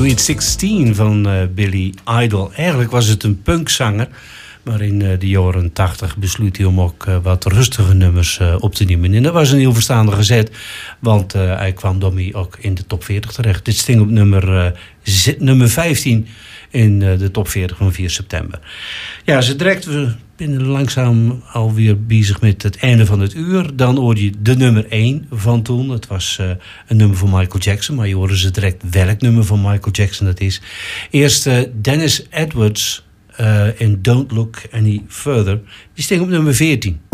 Sweet 16 van Billy Idol. Eigenlijk was het een punkzanger, maar in de jaren 80 besloot hij om ook wat rustige nummers op te nemen. En dat was een heel verstandige zet, want hij kwam daarmee ook in de top 40 terecht. Dit sting op nummer 15 in de top 40 van 4 september. Ja, ze direct, we zijn langzaam alweer bezig met het einde van het uur. Dan hoor je de nummer 1 van toen. Dat was een nummer van Michael Jackson, maar je hoorde ze direct welk nummer van Michael Jackson dat is. Eerst Dennis Edwards in Don't Look Any Further. Die sting op nummer 14.